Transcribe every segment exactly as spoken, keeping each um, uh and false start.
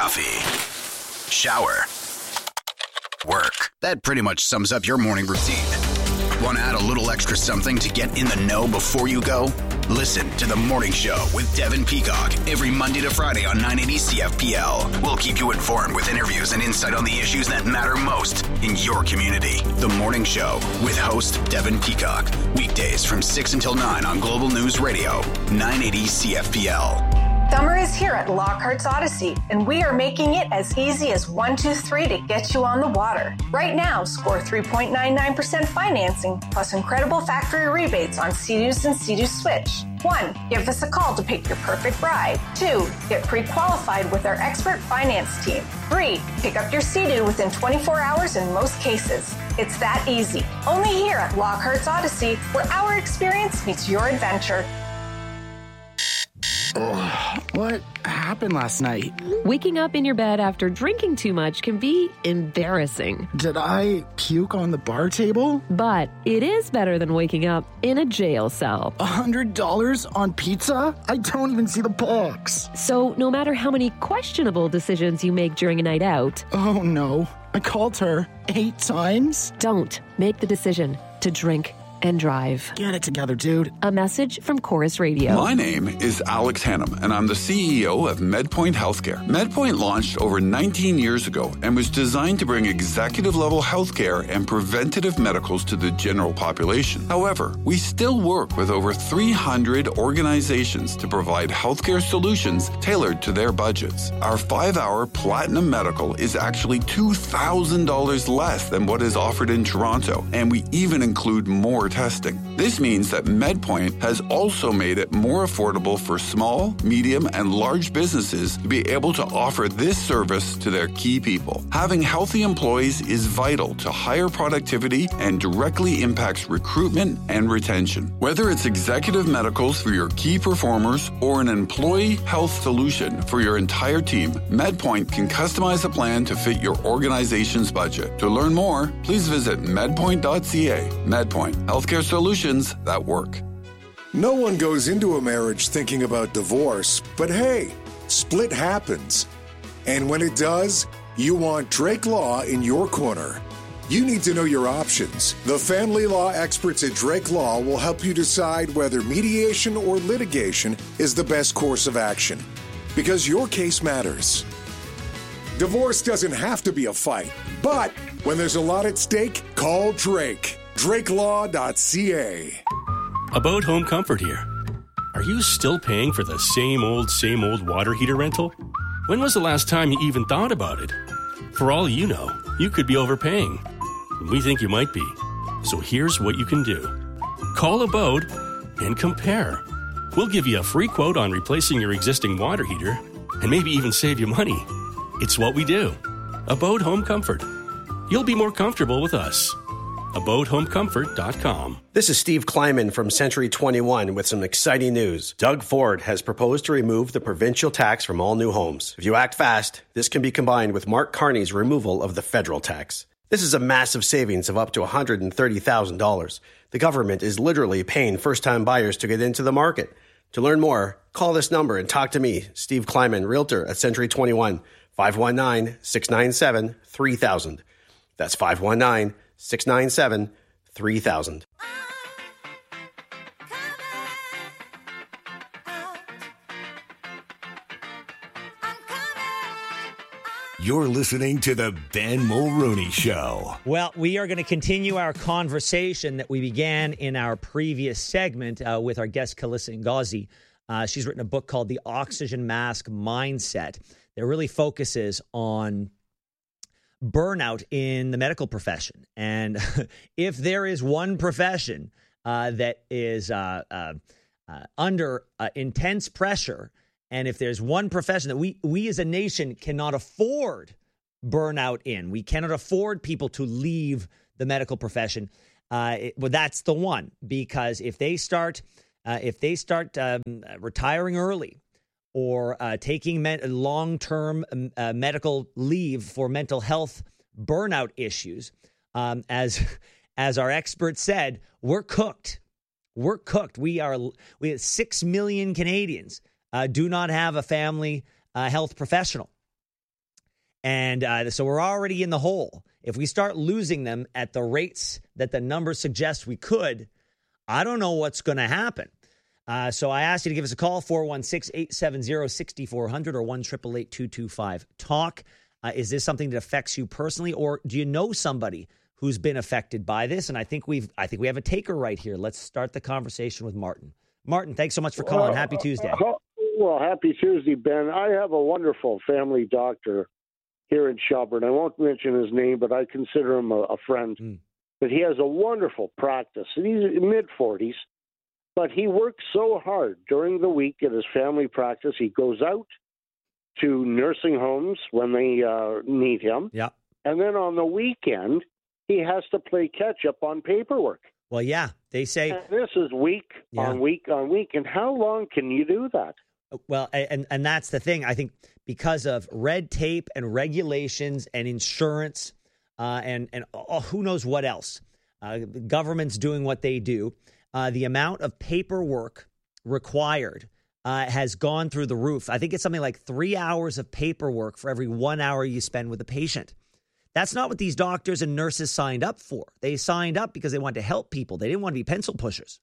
Coffee, shower, work. That pretty much sums up your morning routine. Want to add a little extra something to get in the know before you go? Listen to The Morning Show with Devin Peacock every Monday to Friday on nine eighty C F P L. We'll keep you informed with interviews and insight on the issues that matter most in your community. The Morning Show with host Devin Peacock. Weekdays from six until nine on Global News Radio, nine eighty C F P L. Summer is here at Lockhart's Odyssey, and we are making it as easy as one two three to get you on the water. Right now, score three point nine nine percent financing, plus incredible factory rebates on Sea-Doos and Sea-Doos Switch. One, give us a call to pick your perfect ride. Two, get pre-qualified with our expert finance team. Three, pick up your Sea-Doo within twenty-four hours in most cases. It's that easy. Only here at Lockhart's Odyssey, where our experience meets your adventure. Oh, what happened last night? Waking up in your bed after drinking too much can be embarrassing. Did I puke on the bar table? But it is better than waking up in a jail cell. A hundred dollars on pizza? I don't even see the box. So no matter how many questionable decisions you make during a night out... Oh no, I called her eight times? Don't make the decision to drink and drive. Get it together, dude. A message from Chorus Radio. My name is Alex Hannum, and I'm the C E O of MedPoint Healthcare. MedPoint launched over nineteen years ago and was designed to bring executive-level healthcare and preventative medicals to the general population. However, we still work with over three hundred organizations to provide healthcare solutions tailored to their budgets. Our five-hour Platinum Medical is actually two thousand dollars less than what is offered in Toronto, and we even include more testing. This means that MedPoint has also made it more affordable for small, medium, and large businesses to be able to offer this service to their key people. Having healthy employees is vital to higher productivity and directly impacts recruitment and retention. Whether it's executive medicals for your key performers or an employee health solution for your entire team, MedPoint can customize a plan to fit your organization's budget. To learn more, please visit medpoint dot c a. MedPoint, healthcare solutions that work. No one goes into a marriage thinking about divorce, but hey, split happens. And when it does, you want Drake Law in your corner. You need to know your options. The family law experts at Drake Law will help you decide whether mediation or litigation is the best course of action, because your case matters. Divorce doesn't have to be a fight, but when there's a lot at stake, call Drake. drake law dot c a. About Home Comfort here. Are you still paying for the same old, same old water heater rental? When was the last time you even thought about it? For all you know, you could be overpaying. We think you might be. So here's what you can do. Call Abode and compare. We'll give you a free quote on replacing your existing water heater and maybe even save you money. It's what we do. Abode Home Comfort. You'll be more comfortable with us. abode home comfort dot com. This is Steve Kleiman from Century twenty-one with some exciting news. Doug Ford has proposed to remove the provincial tax from all new homes. If you act fast, this can be combined with Mark Carney's removal of the federal tax. This is a massive savings of up to one hundred thirty thousand dollars. The government is literally paying first-time buyers to get into the market. To learn more, call this number and talk to me, Steve Kleiman, Realtor at Century twenty-one, five one nine, six nine seven, three thousand. That's five one nine, six nine seven, three thousand. You're listening to the Ben Mulrooney Show. Well, we are going to continue our conversation that we began in our previous segment uh, with our guest, Calissa Ngozi. Uh, she's written a book called The Oxygen Mask Mindset that really focuses on burnout in the medical profession. And if there is one profession uh, that is uh, uh, uh, under uh, intense pressure, and if there's one profession that we we as a nation cannot afford burnout in, we cannot afford people to leave the medical profession, uh, it, well, that's the one. Because if they start, uh, if they start um, retiring early, or uh, taking me- long-term uh, medical leave for mental health burnout issues, um, as as our expert said, we're cooked. We're cooked. We are. We have six million Canadians uh, do not have a family uh, health professional. And uh, so we're already in the hole. If we start losing them at the rates that the numbers suggest we could, I don't know what's going to happen. Uh, so I asked you to give us a call, four one six, eight seven zero, six four zero zero or one eight eight eight, two two five, talk. Uh, is this something that affects you personally, or do you know somebody who's been affected by this? And I think we've, I think we have a taker right here. Let's start the conversation with Martin. Martin, thanks so much for calling. Well, Happy Tuesday. Uh, well, happy Tuesday, Ben. I have a wonderful family doctor here in Shelburne. I won't mention his name, but I consider him a, a friend. Mm. But he has a wonderful practice, and he's in mid-forties. But he works so hard during the week at his family practice. He goes out to nursing homes when they uh, need him. Yeah. And then on the weekend, he has to play catch-up on paperwork. Well, yeah, they say... And this is week yeah. on week on week. And how long can you do that? Well, and, and that's the thing. I think because of red tape and regulations and insurance uh, and, and oh, who knows what else, uh, the government's doing what they do. Uh, the amount of paperwork required uh, has gone through the roof. I think it's something like three hours of paperwork for every one hour you spend with a patient. That's not what these doctors and nurses signed up for. They signed up because they wanted to help people. They didn't want to be pencil pushers.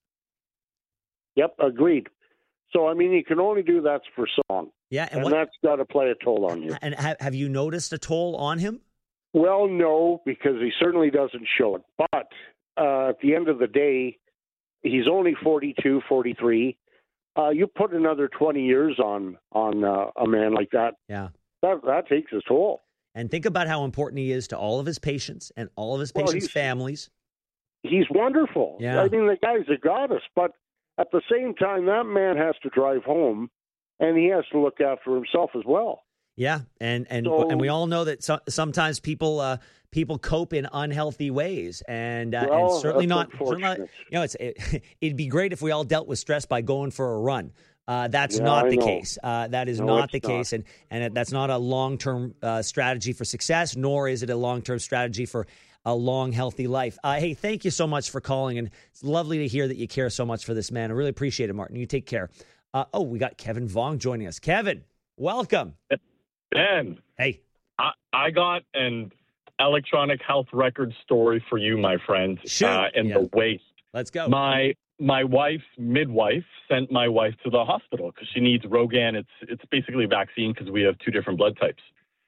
Yep, agreed. So, I mean, you can only do that for so long. Yeah, and, and what, that's got to play a toll on you. And have, have you noticed a toll on him? Well, no, because he certainly doesn't show it. But uh, at the end of the day, he's only forty-two, forty-three. Uh, you put another twenty years on on uh, a man like that. Yeah, that that takes a toll. And think about how important he is to all of his patients and all of his well, patients' families. He's wonderful. Yeah. I mean, the guy's a goddess. But at the same time, that man has to drive home, and he has to look after himself as well. Yeah, and and so, and we all know that so, sometimes people uh, people cope in unhealthy ways, and, uh, well, and certainly not, certainly not. You know, it's it, it'd be great if we all dealt with stress by going for a run. Uh, that's yeah, not I the know. case. Uh, that is no, not the not. case, and and that's not a long term uh, strategy for success, nor is it a long term strategy for a long, healthy life. Uh, hey, thank you so much for calling, and it's lovely to hear that you care so much for this man. I really appreciate it, Martin. You take care. Uh, oh, we got Kevin Vong joining us. Kevin, welcome. Ben. Hey. I, I got an electronic health record story for you, my friend, uh, in yeah. the waste. Let's go. My my wife's midwife sent my wife to the hospital because she needs Rogan. It's it's basically a vaccine because we have two different blood types.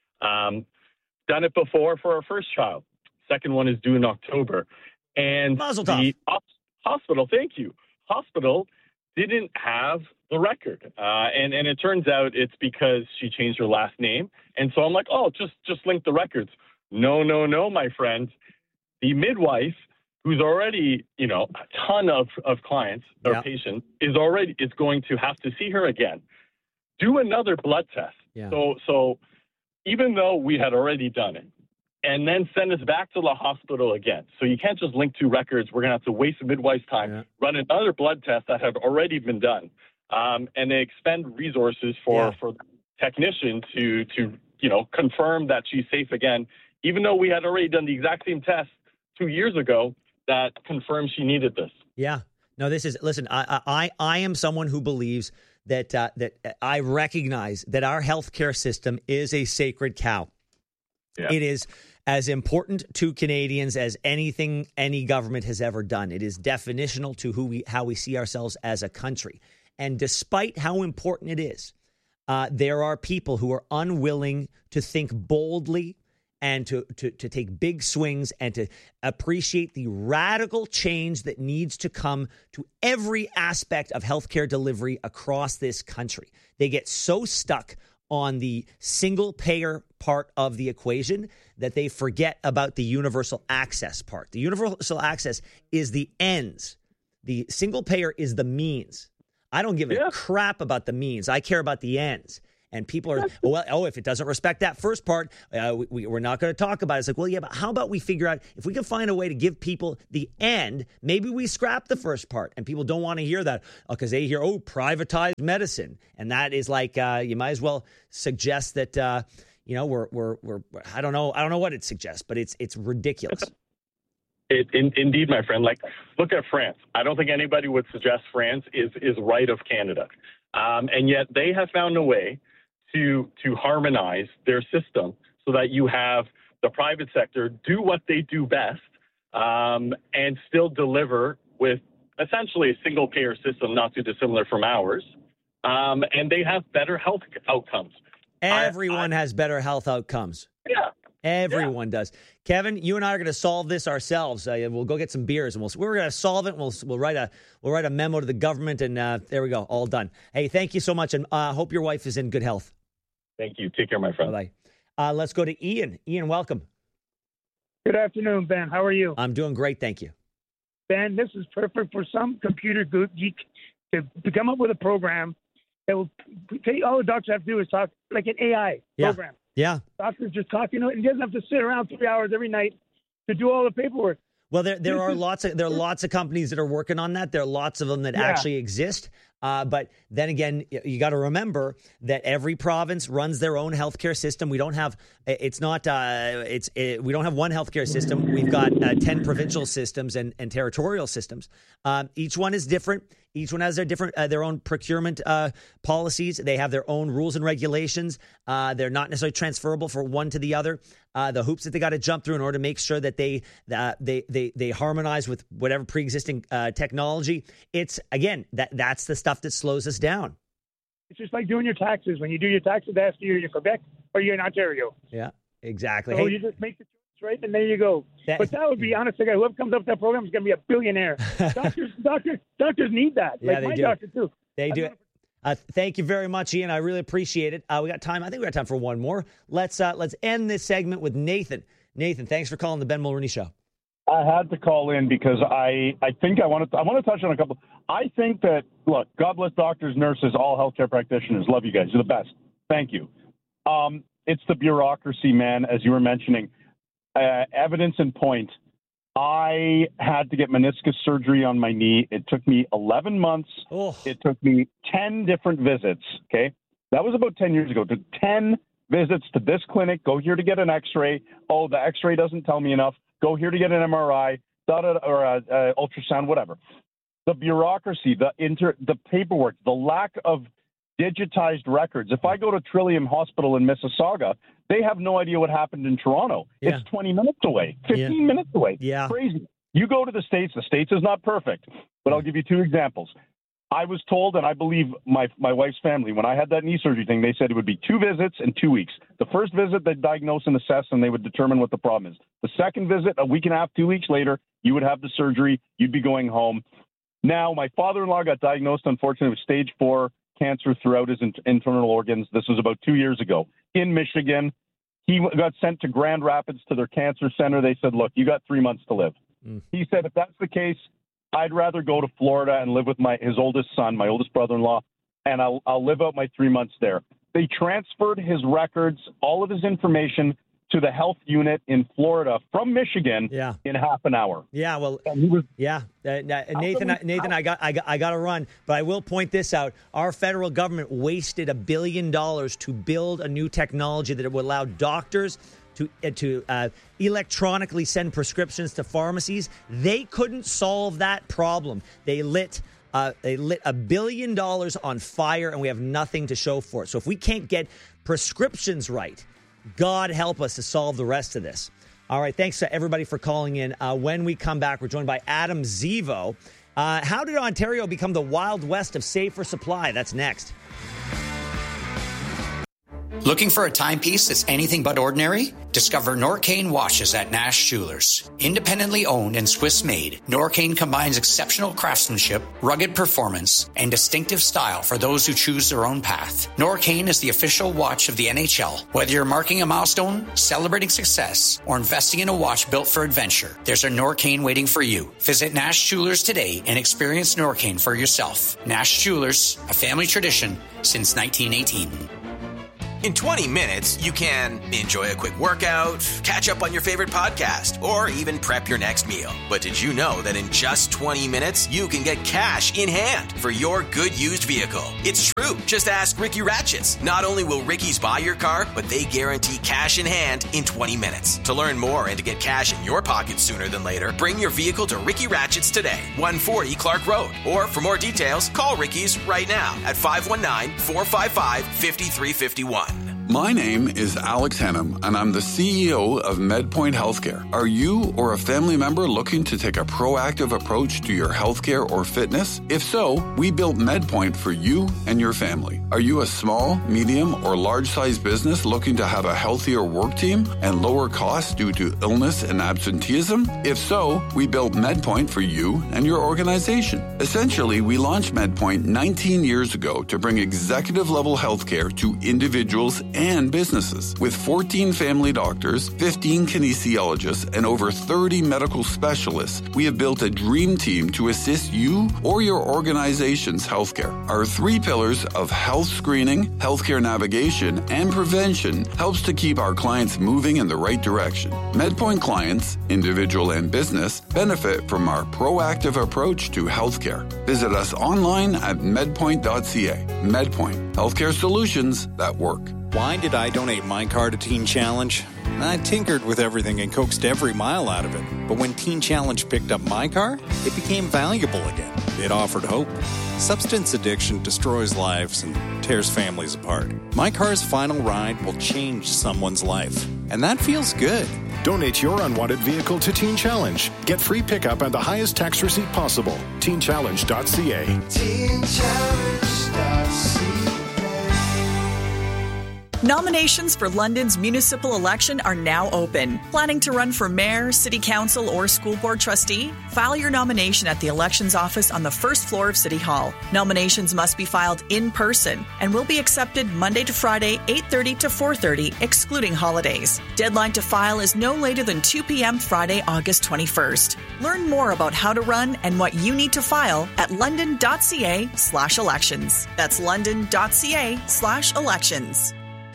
Um, done it before for our first child. Second one is due in October. And Mazel the tov. hospital, thank you, hospital didn't have the record. Uh, and, and it turns out it's because she changed her last name. And so I'm like, oh, just, just link the records. No, no, no, my friend. The midwife, who's already, you know, a ton of, of clients or yeah. patients, is already is going to have to see her again. Do another blood test. Yeah. So, so even though we had already done it, and then send us back to the hospital again. So you can't just link two records. We're going to have to waste a midwife's time, yeah. run another blood test that had already been done. Um, and they expend resources for, yeah. for the technician to, to, you know, confirm that she's safe again, even though we had already done the exact same test two years ago that confirmed she needed this. Yeah. No, this is, listen, I, I, I am someone who believes that, uh, that I recognize that our healthcare system is a sacred cow. Yeah. It is as important to Canadians as anything any government has ever done. It is definitional to who we, how we see ourselves as a country. And despite how important it is, uh, there are people who are unwilling to think boldly and to, to, to take big swings and to appreciate the radical change that needs to come to every aspect of healthcare delivery across this country. They get so stuck on the single payer part of the equation that they forget about the universal access part. The universal access is the ends. The single payer is the means. I don't give a yeah. crap about the means. I care about the ends. And people are, oh, well, oh, if it doesn't respect that first part, uh, we, we're not going to talk about it. It's like, well, yeah, but how about we figure out if we can find a way to give people the end, maybe we scrap the first part. And people don't want to hear that because they hear, oh, privatized medicine. And that is like, uh, you might as well suggest that, uh, you know, we're, we're, we're, I don't know. I don't know what it suggests, but it's, it's ridiculous. It, in, indeed, my friend, like, look at France. I don't think anybody would suggest France is, is right of Canada. Um, and yet they have found a way to to harmonize their system so that you have the private sector do what they do best um, and still deliver with essentially a single payer system, not too dissimilar from ours. Um, and they have better health outcomes. Everyone I, I, has better health outcomes. Yeah. Everyone yeah. does. Kevin, you and I are going to solve this ourselves. Uh, we'll go get some beers and we'll we're going to solve it. And we'll we'll write a we'll write a memo to the government, and uh, there we go, all done. Hey, thank you so much, and I uh, hope your wife is in good health. Thank you. Take care, my friend. Bye. Uh, let's go to Ian. Ian, welcome. Good afternoon, Ben. How are you? I'm doing great, thank you. Ben, this is perfect for some computer geek to, to come up with a program that will take, all the doctors have to do is talk like an A I yeah. program. Yeah. Doctors just talk, you know, and he doesn't have to sit around three hours every night to do all the paperwork. Well, there there are lots of there are lots of companies that are working on that. There are lots of them that yeah. actually exist. Uh, but then again, you got to remember that every province runs their own healthcare system. We don't have it's not uh, it's it, we don't have one healthcare system. We've got uh, ten provincial systems and, and territorial systems. Um, each one is different. Each one has their different uh, their own procurement uh, policies. They have their own rules and regulations. Uh, they're not necessarily transferable from one to the other. Uh, the hoops that they got to jump through in order to make sure that they uh, they they they harmonize with whatever pre-existing uh, technology. It's again that that's the stuff that slows us down. It's just like doing your taxes. When you do your taxes, they ask you, you're in Quebec or you're in Ontario. Yeah, exactly. So hey, you just make the choice, right? And there you go. That, but that would be, honest to God, whoever comes up with that program is going to be a billionaire. doctors, doctors, doctors need that. Yeah, like they my do. doctor, too. They do. Uh, thank you very much, Ian. I really appreciate it. Uh, we got time. I think we got time for one more. Let's uh, let's end this segment with Nathan. Nathan, thanks for calling the Ben Mulroney Show. I had to call in because I, I think I want to I want to touch on a couple. I think that, look, God bless doctors, nurses, all healthcare practitioners. Love you guys. You're the best. Thank you. Um, it's the bureaucracy, man, as you were mentioning. Uh, evidence in point. I had to get meniscus surgery on my knee. It took me eleven months. Oh. It took me ten different visits. Okay. That was about ten years ago. It took ten visits to this clinic. Go here to get an x-ray. Oh, the x-ray doesn't tell me enough. Go here to get an M R I, da, da, or a, a ultrasound, whatever. The bureaucracy, the inter, the paperwork, the lack of digitized records. If I go to Trillium Hospital in Mississauga, they have no idea what happened in Toronto. Yeah. It's twenty minutes away, fifteen yeah. minutes away. Yeah. Crazy. You go to the States, the States is not perfect, but I'll give you two examples. I was told, and I believe my my wife's family, when I had that knee surgery thing, they said it would be two visits in two weeks. The first visit, they'd diagnose and assess, and they would determine what the problem is. The second visit, a week and a half, two weeks later, you would have the surgery. You'd be going home. Now, my father-in-law got diagnosed, unfortunately, with stage four cancer throughout his in- internal organs. This was about two years ago in Michigan. He got sent to Grand Rapids to their cancer center. They said, look, you got three months to live. Mm. He said, if that's the case, I'd rather go to Florida and live with my his oldest son, my oldest brother-in-law, and I'll I'll live out my three months there. They transferred his records, all of his information, to the health unit in Florida from Michigan yeah. in half an hour. Yeah, well, and he was, yeah, uh, Nathan, I, Nathan, I got I got I got to run, but I will point this out: our federal government wasted a billion dollars to build a new technology that would allow doctors to uh, to uh, electronically send prescriptions to pharmacies. They couldn't solve that problem. They lit uh, they lit a billion dollars on fire, and we have nothing to show for it. So if we can't get prescriptions right, God help us to solve the rest of this. All right, thanks to everybody for calling in. Uh, when we come back, we're joined by Adam Zivo. Uh, how did Ontario become the Wild West of safer supply? That's next. Looking for a timepiece that's anything but ordinary? Discover Norcane watches at Nash Jewelers. Independently owned and Swiss-made, Norcane combines exceptional craftsmanship, rugged performance, and distinctive style for those who choose their own path. Norcane is the official watch of the N H L. Whether you're marking a milestone, celebrating success, or investing in a watch built for adventure, there's a Norcane waiting for you. Visit Nash Jewelers today and experience Norcane for yourself. Nash Jewelers, a family tradition since nineteen eighteen. In twenty minutes, you can enjoy a quick workout, catch up on your favorite podcast, or even prep your next meal. But did you know that in just twenty minutes, you can get cash in hand for your good used vehicle? It's true. Just ask Ricky Ratchets. Not only will Ricky's buy your car, but they guarantee cash in hand in twenty minutes. To learn more and to get cash in your pocket sooner than later, bring your vehicle to Ricky Ratchets today, one forty Clark Road. Or for more details, call Ricky's right now at five one nine, four five five, five three five one. My name is Alex Hannum, and I'm the C E O of MedPoint Healthcare. Are you or a family member looking to take a proactive approach to your healthcare or fitness? If so, we built MedPoint for you and your family. Are you a small, medium, or large-sized business looking to have a healthier work team and lower costs due to illness and absenteeism? If so, we built MedPoint for you and your organization. Essentially, we launched MedPoint nineteen years ago to bring executive-level healthcare to individuals and businesses. With fourteen family doctors, fifteen kinesiologists, and over thirty medical specialists, we have built a dream team to assist you or your organization's healthcare. Our three pillars of health screening, healthcare navigation, and prevention helps to keep our clients moving in the right direction. MedPoint clients, individual and business, benefit from our proactive approach to healthcare. Visit us online at medpoint dot c a. MedPoint, healthcare solutions that work. Why did I donate my car to Teen Challenge? I tinkered with everything and coaxed every mile out of it. But when Teen Challenge picked up my car, it became valuable again. It offered hope. Substance addiction destroys lives and tears families apart. My car's final ride will change someone's life. And that feels good. Donate your unwanted vehicle to Teen Challenge. Get free pickup and the highest tax receipt possible. teen challenge dot c a. teen challenge dot c a. Nominations for London's municipal election are now open. Planning to run for mayor, city council, or school board trustee? File your nomination at the elections office on the first floor of City Hall. Nominations must be filed in person and will be accepted Monday to Friday, eight thirty to four thirty, excluding holidays. Deadline to file is no later than two p.m. Friday, August twenty-first. Learn more about how to run and what you need to file at london dot c a slash elections. That's london dot c a slash elections.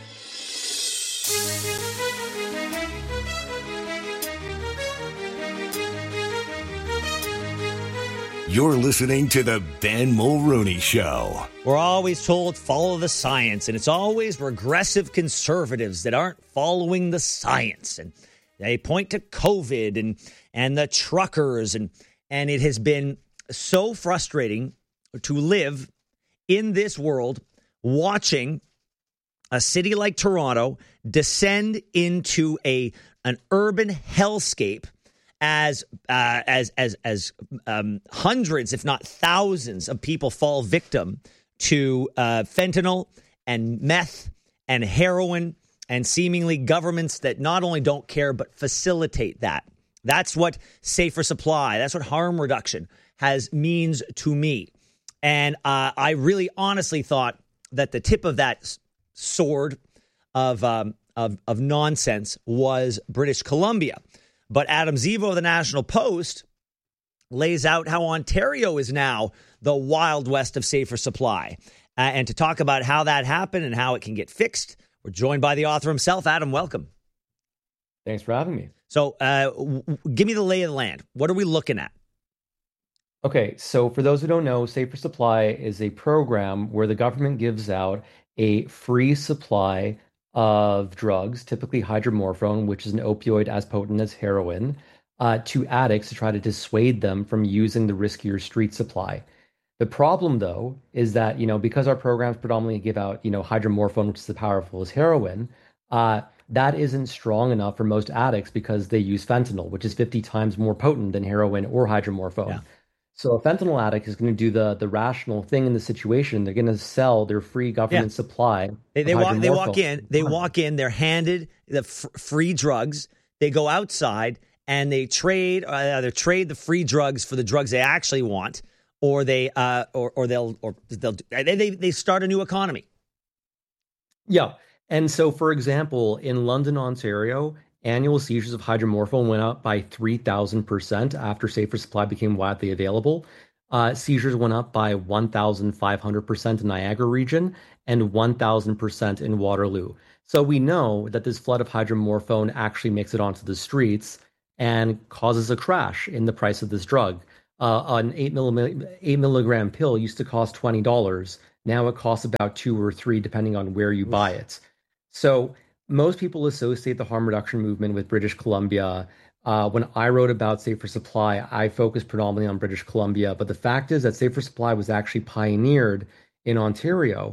You're listening to the Ben Mulrooney Show. We're always told follow the science, and it's always regressive conservatives that aren't following the science. And they point to COVID and and the truckers, and and it has been so frustrating to live in this world watching a city like Toronto descend into a an urban hellscape as uh, as as as um, hundreds, if not thousands, of people fall victim to uh, fentanyl and meth and heroin, and seemingly governments that not only don't care but facilitate that. That's what safer supply, that's what harm reduction has means to me. And uh, I really honestly thought that the tip of that sword of um, of of nonsense was British Columbia. But Adam Zivo of the National Post lays out how Ontario is now the Wild West of safer supply. Uh, and to talk about how that happened and how it can get fixed, we're joined by the author himself. Adam, welcome. Thanks for having me. So uh, w- give me the lay of the land. What are we looking at? Okay, so for those who don't know, Safer Supply is a program where the government gives out a free supply of drugs, typically hydromorphone, which is an opioid as potent as heroin, uh, to addicts to try to dissuade them from using the riskier street supply. The problem, though, is that, you know, because our programs predominantly give out, you know, hydromorphone, which is as powerful as heroin, uh, that isn't strong enough for most addicts because they use fentanyl, which is fifty times more potent than heroin or hydromorphone. Yeah. So a fentanyl addict is going to do the the rational thing in the situation. They're going to sell their free government yeah. supply. They, they walk. They walk in. They walk in. They're handed the f- free drugs. They go outside and they trade. Uh, either trade the free drugs for the drugs they actually want, or they uh, or or they'll or they'll they they, they start a new economy. Yeah, and so for example, in London, Ontario, annual seizures of hydromorphone went up by three thousand percent after Safer Supply became widely available. Uh, seizures went up by one thousand five hundred percent in Niagara region and one thousand percent in Waterloo. So we know that this flood of hydromorphone actually makes it onto the streets and causes a crash in the price of this drug. Uh, an eight, millim- eight milligram pill used to cost twenty dollars. Now it costs about two or three, depending on where you buy it. So most people associate the harm reduction movement with British Columbia. Uh, when I wrote about Safer Supply, I focused predominantly on British Columbia. But the fact is that Safer Supply was actually pioneered in Ontario.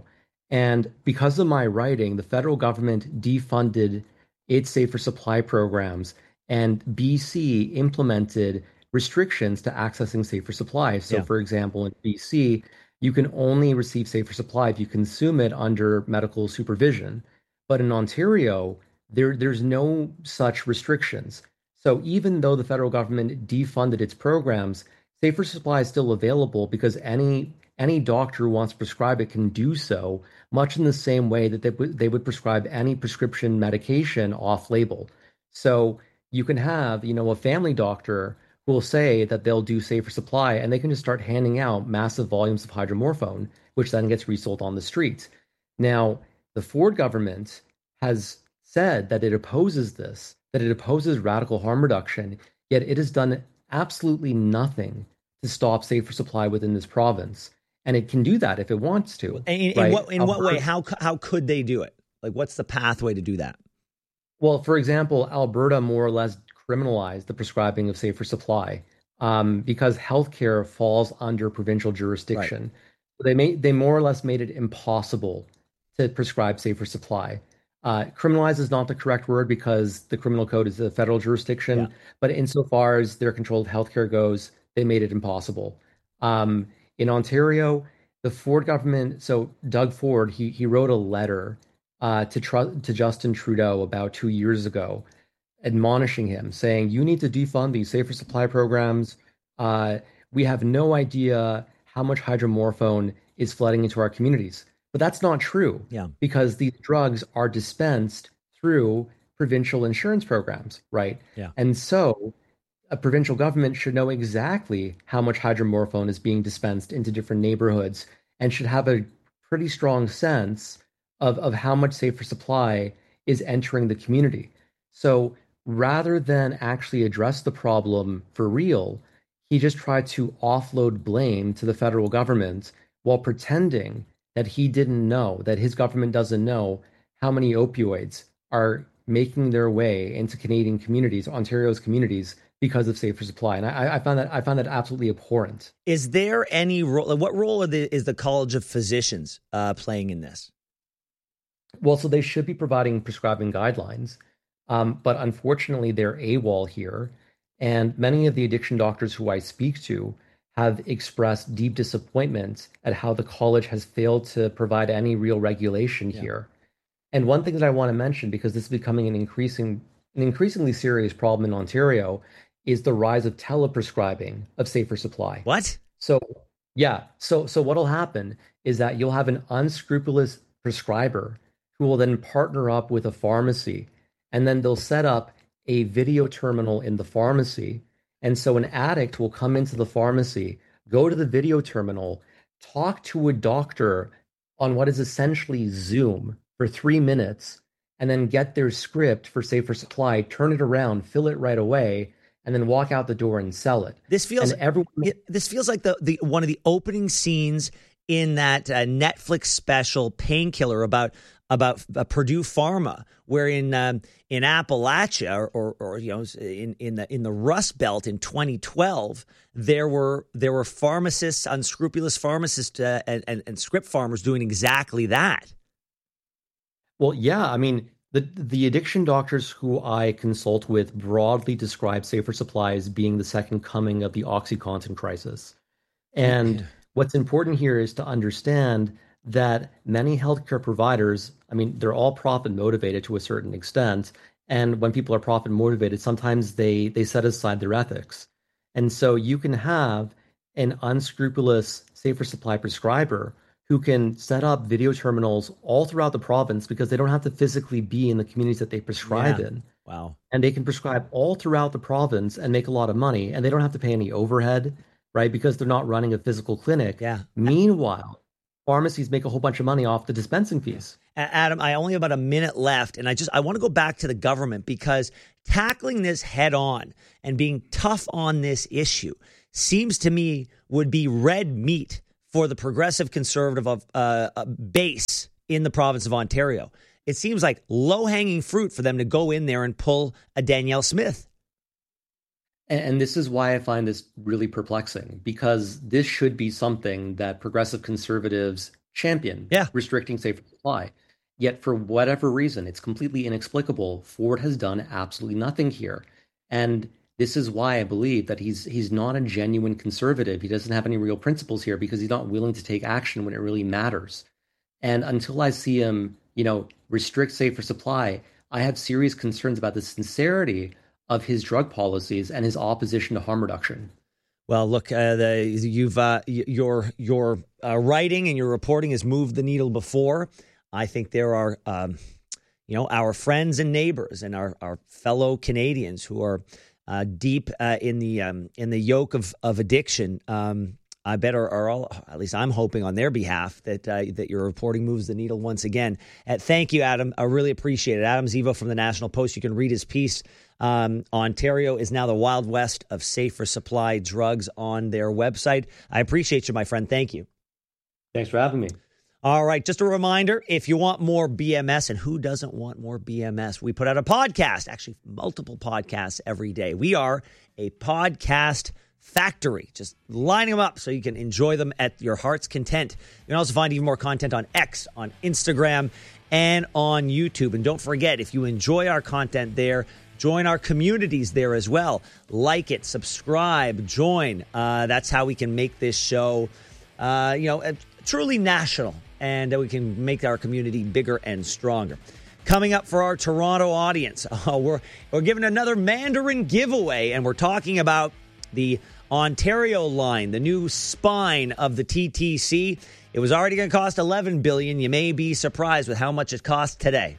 And because of my writing, the federal government defunded its safer supply programs, and B C implemented restrictions to accessing safer supply. So, Yeah. for example, in B C, you can only receive safer supply if you consume it under medical supervision. But in Ontario, there there's no such restrictions. So even though the federal government defunded its programs, safer supply is still available because any any doctor who wants to prescribe it can do so, much in the same way that they would they would prescribe any prescription medication off label. So you can have, you know, a family doctor who will say that they'll do safer supply, and they can just start handing out massive volumes of hydromorphone, which then gets resold on the street. Now, the Ford government has said that it opposes this, that it opposes radical harm reduction, yet it has done absolutely nothing to stop safer supply within this province. And it can do that if it wants to. In, in right? what in what way? Alberta- How how could they do it? Like, what's the pathway to do that? Well, for example, Alberta more or less criminalized the prescribing of safer supply um, because healthcare falls under provincial jurisdiction. Right. So they made they more or less made it impossible to prescribe safer supply. Uh, criminalize is not the correct word because the criminal code is a federal jurisdiction, Yeah. but insofar as their control of healthcare goes, they made it impossible. Um, in Ontario, the Ford government, so Doug Ford, he he wrote a letter uh, to tr- to Justin Trudeau about two years ago, admonishing him, saying, you need to defund these safer supply programs. Uh, we have no idea how much hydromorphone is flooding into our communities. But that's not true. Yeah. Because these drugs are dispensed through provincial insurance programs, right? Yeah. And so a provincial government should know exactly how much hydromorphone is being dispensed into different neighborhoods and should have a pretty strong sense of, of how much safer supply is entering the community. So rather than actually address the problem for real, he just tried to offload blame to the federal government while pretending that he didn't know, that his government doesn't know how many opioids are making their way into Canadian communities, Ontario's communities, because of safer supply. And I, I found that I found that absolutely abhorrent. Is there any role? What role are the, is the College of Physicians uh, playing in this? Well, so they should be providing prescribing guidelines, um, but unfortunately they're AWOL here. And many of the addiction doctors who I speak to have expressed deep disappointment at how the college has failed to provide any real regulation Yeah. here. And one thing that I want to mention, because this is becoming an increasing, an increasingly serious problem in Ontario, is the rise of teleprescribing of safer supply. What? So, yeah. So, so what'll happen is that you'll have an unscrupulous prescriber who will then partner up with a pharmacy, and then they'll set up a video terminal in the pharmacy. And so an addict will come into the pharmacy, go to the video terminal, talk to a doctor on what is essentially Zoom for three minutes, and then get their script for safer supply, turn it around, fill it right away, and then walk out the door and sell it. This feels And everyone, it- this feels like the, the one of the opening scenes in that uh, Netflix special Painkiller about about uh, Purdue Pharma, where in um, in Appalachia or, or, or you know in in the in the Rust Belt in twenty twelve, there were there were pharmacists, unscrupulous pharmacists, uh, and, and and script farmers doing exactly that. well, yeah, I mean, the the addiction doctors who I consult with broadly describe safer supply as being the second coming of the OxyContin crisis. And what's important here is to understand that many healthcare providers, I mean, they're all profit motivated to a certain extent. And when people are profit motivated, sometimes they they set aside their ethics. And so you can have an unscrupulous safer supply prescriber who can set up video terminals all throughout the province because they don't have to physically be in the communities that they prescribe Yeah. in. Wow. And they can prescribe all throughout the province and make a lot of money, and they don't have to pay any overhead, right? Because they're not running a physical clinic. Yeah. Meanwhile, pharmacies make a whole bunch of money off the dispensing fees. A- Adam, I only have about a minute left, and I just I want to go back to the government because tackling this head on and being tough on this issue seems to me would be red meat for the progressive conservative of uh, uh, base in the province of Ontario. It seems like low hanging fruit for them to go in there and pull a Danielle Smith. And, and this is why I find this really perplexing, because this should be something that progressive conservatives champion yeah. restricting safer supply. Yet for whatever reason, it's completely inexplicable. Ford has done absolutely nothing here. And this is why I believe that he's he's not a genuine conservative. He doesn't have any real principles here because he's not willing to take action when it really matters. And until I see him, you know, restrict safer supply, I have serious concerns about the sincerity of his drug policies and his opposition to harm reduction. Well, look, uh, the, you've uh, your your uh, writing and your reporting has moved the needle before. I think there are, um, you know, our friends and neighbors and our, our fellow Canadians who are uh, deep uh, in the um, in the yoke of of addiction. Um, I bet are, are all, at least I'm hoping on their behalf that uh, that your reporting moves the needle once again. Uh, thank you, Adam. I really appreciate it. Adam Zivo from the National Post. You can read his piece. Um, Ontario is now the Wild West of safer supply drugs on their website. I appreciate you, my friend. Thank you. Thanks for having me. All right. Just a reminder, if you want more B M S, and who doesn't want more B M S? We put out a podcast, actually multiple podcasts every day. We are a podcast factory, just lining them up so you can enjoy them at your heart's content. You can also find even more content on X, on Instagram, and on YouTube. And don't forget, if you enjoy our content there, join our communities there as well. Like it, subscribe, join. Uh, that's how we can make this show, uh, you know, truly national, and uh, we can make our community bigger and stronger. Coming up for our Toronto audience, uh, we're we're giving another Mandarin giveaway, and we're talking about the Ontario line, the new spine of the T T C. It was already going to cost eleven billion dollars. You may be surprised with how much it costs today.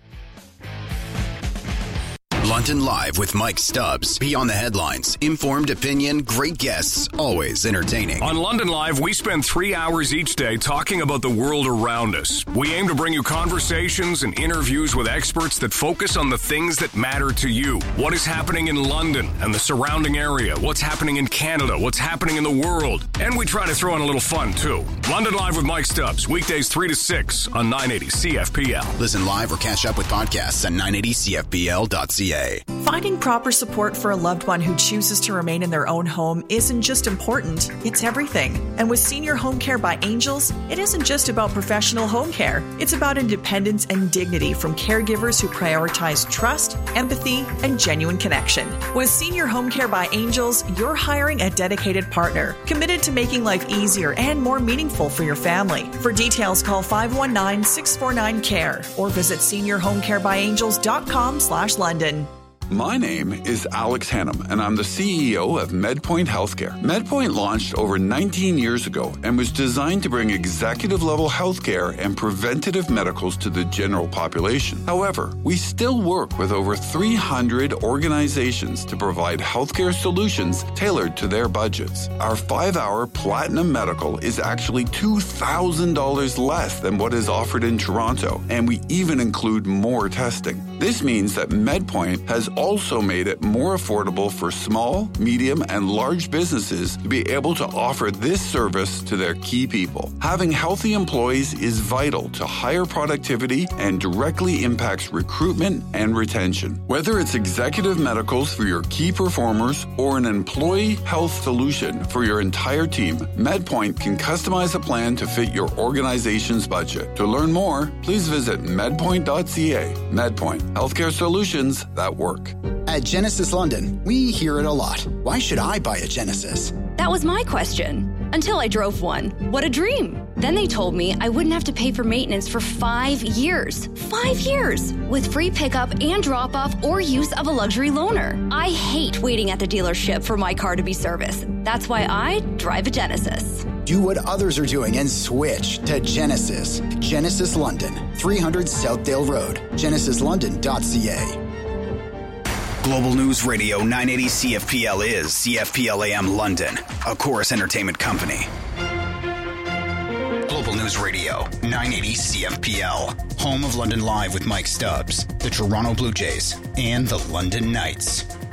London Live with Mike Stubbs. Beyond the headlines, informed opinion, great guests, always entertaining. On London Live, we spend three hours each day talking about the world around us. We aim to bring you conversations and interviews with experts that focus on the things that matter to you. What is happening in London and the surrounding area? What's happening in Canada? What's happening in the world? And we try to throw in a little fun, too. London Live with Mike Stubbs, weekdays three to six on nine eighty C F P L. Listen live or catch up with podcasts at nine eighty C F P L dot C A. Finding proper support for a loved one who chooses to remain in their own home isn't just important, it's everything. And with Senior Home Care by Angels, it isn't just about professional home care. It's about independence and dignity from caregivers who prioritize trust, empathy, and genuine connection. With Senior Home Care by Angels, you're hiring a dedicated partner, committed to making life easier and more meaningful for your family. For details, call five one nine, six four nine, C A R E or visit senior home care by angels dot com slash London. My name is Alex Hannum, and I'm the C E O of MedPoint Healthcare. MedPoint launched over nineteen years ago and was designed to bring executive-level healthcare and preventative medicals to the general population. However, we still work with over three hundred organizations to provide healthcare solutions tailored to their budgets. Our five-hour Platinum Medical is actually two thousand dollars less than what is offered in Toronto, and we even include more testing. This means that MedPoint has also made it more affordable for small, medium, and large businesses to be able to offer this service to their key people. Having healthy employees is vital to higher productivity and directly impacts recruitment and retention. Whether it's executive medicals for your key performers or an employee health solution for your entire team, MedPoint can customize a plan to fit your organization's budget. To learn more, please visit medpoint dot c a. MedPoint, healthcare solutions that work. At Genesis London, we hear it a lot. Why should I buy a Genesis? That was my question, until I drove one. What a dream. Then they told me I wouldn't have to pay for maintenance for five years. Five years! With free pickup and drop-off or use of a luxury loaner. I hate waiting at the dealership for my car to be serviced. That's why I drive a Genesis. Do what others are doing and switch to Genesis. Genesis London, three hundred Southdale Road, genesis london dot c a. Global News Radio nine eighty C F P L is C F P L A M London, a Chorus Entertainment company. Global News Radio nine eighty C F P L, home of London Live with Mike Stubbs, the Toronto Blue Jays, and the London Knights.